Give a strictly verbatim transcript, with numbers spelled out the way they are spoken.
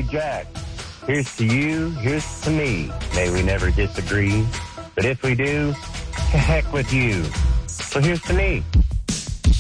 Hey, Jack, here's to you, here's to me. May we never disagree. But if we do, to heck with you. So here's to me.